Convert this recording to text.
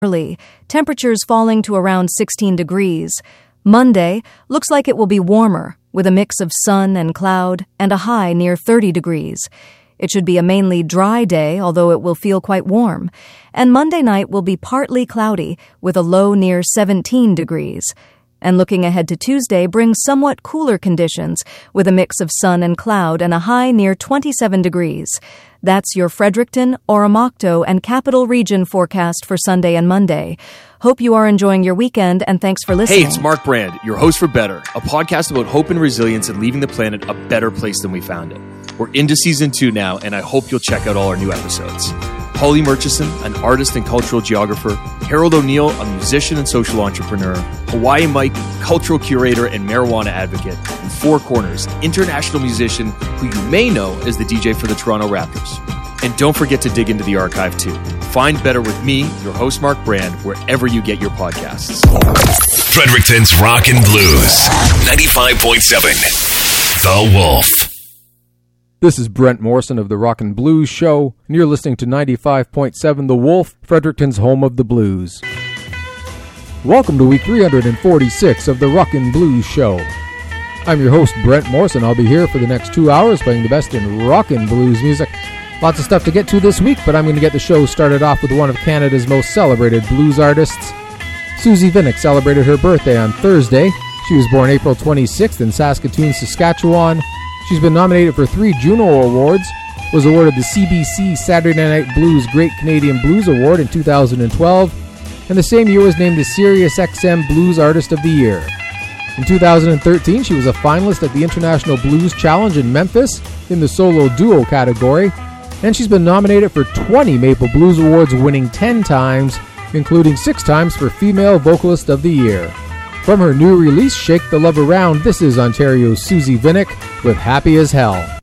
early, temperatures falling to around 16 degrees. Monday looks like it will be warmer, with a mix of sun and cloud and a high near 30 degrees. It should be a mainly dry day, although it will feel quite warm. And Monday night will be partly cloudy, with a low near 17 degrees. And looking ahead to Tuesday brings somewhat cooler conditions, with a mix of sun and cloud and a high near 27 degrees. That's your Fredericton, Oromocto, and Capital Region forecast for Sunday and Monday. Hope you are enjoying your weekend, and thanks for listening. Hey, it's Mark Brand, your host for Better, a podcast about hope and resilience and leaving the planet a better place than we found it. We're into season 2 now, and I hope you'll check out all our new episodes. Holly Murchison, an artist and cultural geographer, Harold O'Neill, a musician and social entrepreneur, Hawaii Mike, cultural curator and marijuana advocate, and Four Corners, international musician who you may know as the DJ for the Toronto Raptors. And don't forget to dig into the archive too. Find Better with me, your host Mark Brand, wherever you get your podcasts. Fredericton's Rock and Blues, 95.7, The Wolf. This is Brent Morrison of the Rock and Blues Show, and you're listening to 95.7 The Wolf, Fredericton's home of the blues. Welcome to week 346 of the Rock and Blues Show. I'm your host, Brent Morrison. I'll be here for the next 2 hours playing the best in rock and blues music. Lots of stuff to get to this week, but I'm going to get the show started off with one of Canada's most celebrated blues artists. Susie Vinnick celebrated her birthday on Thursday. She was born April 26th in Saskatoon, Saskatchewan. She's been nominated for 3 Juno Awards, was awarded the CBC Saturday Night Blues Great Canadian Blues Award in 2012, and the same year was named the Sirius XM Blues Artist of the Year. In 2013, she was a finalist at the International Blues Challenge in Memphis in the solo duo category, and she's been nominated for 20 Maple Blues Awards, winning 10 times, including 6 times for Female Vocalist of the Year. From her new release, Shake the Love Around, this is Ontario's Susie Vinnick with Happy as Hell.